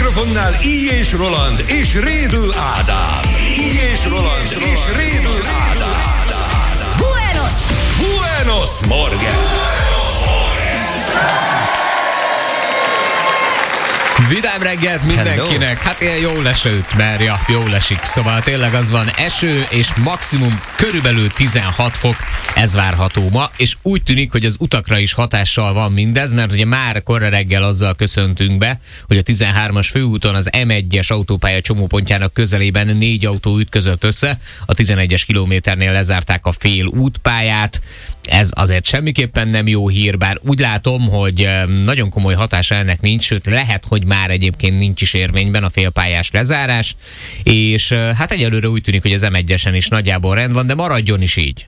mikrofonnál Így és Roland és Rédl Ádám. Így és Roland és Rédl Ádám. Buenos Morgen! Vidám reggelt mindenkinek, hát ilyen jól esőt, mert ja, jól esik, szóval tényleg az van, eső és maximum körülbelül 16 fok, ez várható ma, és úgy tűnik, hogy az utakra is hatással van mindez, mert ugye már korra reggel azzal köszöntünk be, hogy a 13-as főúton az M1-es autópálya csomópontjának közelében 4 autó ütközött össze, a 11-es kilométernél lezárták a fél útpályát, ez azért semmiképpen nem jó hír, bár úgy látom, hogy nagyon komoly hatása ennek nincs, sőt lehet, hogy már egyébként nincs is érvényben a félpályás lezárás, és hát egyelőre úgy tűnik, hogy az M1-esen is nagyjából rend van, de maradjon is így.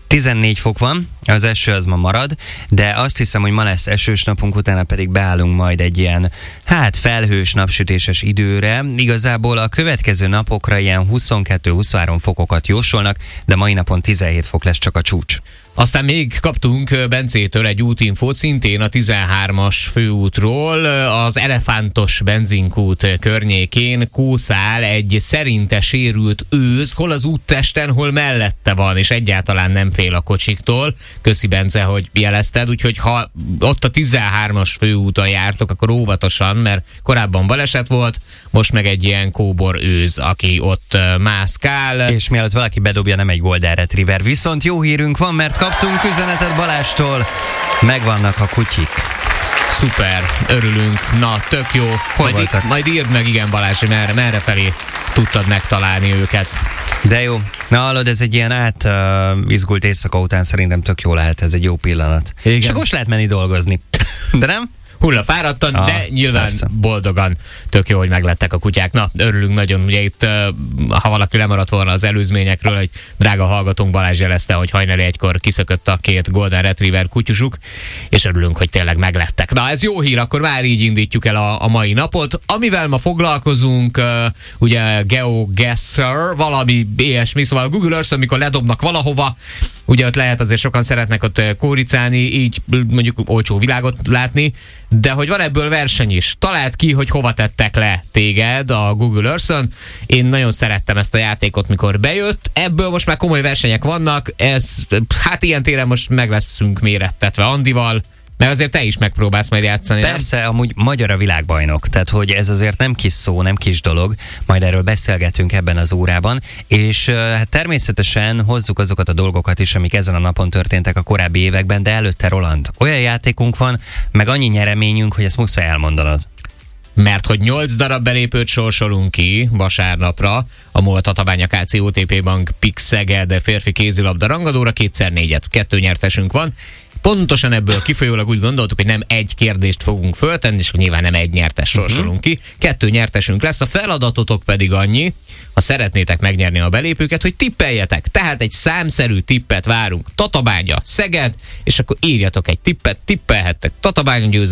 14 fok van, az eső az ma marad, de azt hiszem, hogy ma lesz esős napunk, utána pedig beállunk majd egy ilyen, felhős, napsütéses időre. Igazából a következő napokra ilyen 22-23 fokokat jósolnak, de mai napon 17 fok lesz csak a csúcs. Aztán még kaptunk Bencétől egy útinfót, szintén a 13-as főútról, az Elefántos benzinkút környékén kószál egy szerinte sérült őz, hol az úttesten, hol mellette van, és egyáltalán nem fél a kocsiktól. Köszi, Bence, hogy jelezted, úgyhogy ha ott a 13-as főúton jártok, akkor óvatosan, mert korábban baleset volt, most meg egy ilyen kóbor őz, aki ott mászkál. És mielőtt valaki bedobja, nem egy Golden Retriever. Viszont jó hírünk van, mert kaptunk üzenetet Balástól, megvannak a kutyik. Szuper, örülünk, na tök jó. Majd írd meg, igen, Balázs, hogy merre felé tudtad megtalálni őket. De jó, na hallod, ez egy ilyen izgult éjszaka után szerintem tök jó lehet, ez egy jó pillanat. Igen. És akkor most lehet menni dolgozni, de nem? Hullafáradtan, de nyilván persze. Boldogan, tök jó, hogy meglettek a kutyák. Na, örülünk nagyon, ugye itt, ha valaki lemaradt volna az előzményekről, egy drága hallgatónk Balázs jelezte, hogy hajnali 1-kor kiszökött a 2 Golden Retriever kutyusuk, és örülünk, hogy tényleg meglettek. Na, ez jó hír, akkor már így indítjuk el a mai napot. Amivel ma foglalkozunk, ugye GeoGuessr, valami ilyesmi, szóval a Google Earth, amikor ledobnak valahova, ugye ott lehet, azért sokan szeretnek ott kóricálni, így mondjuk olcsó világot látni, de hogy van ebből verseny is. Találd ki, hogy hova tettek le téged a Google Earth-ön. Én nagyon szerettem ezt a játékot, mikor bejött. Ebből most már komoly versenyek vannak. Hát ilyen téren most meg leszünk mérettetve Andival, mert azért te is megpróbálsz majd játszani. Persze, nem? Amúgy magyar a világbajnok, tehát hogy ez azért nem kis szó, nem kis dolog, majd erről beszélgetünk ebben az órában, és hát természetesen hozzuk azokat a dolgokat is, amik ezen a napon történtek a korábbi években, de előtte, Roland, olyan játékunk van, meg annyi nyereményünk, hogy ezt muszáj elmondanod. Mert hogy 8 darab belépőt sorsolunk ki vasárnapra a MOL Tatabánya Kft. OTP Bank Pix Szeged férfi kézilabda rangadóra, 2x4-et, 2 nyertesünk van. Pontosan ebből kifolyólag úgy gondoltuk, hogy nem egy kérdést fogunk föltenni, és nyilván nem egy nyertes sorsolunk ki. 2 nyertesünk lesz, a feladatotok pedig annyi, ha szeretnétek megnyerni a belépőket, hogy tippeljetek. Tehát egy számszerű tippet várunk. Tatabánya, Szeged, és akkor írjatok egy tippet, tippelhettek Tatabánya győzelmét,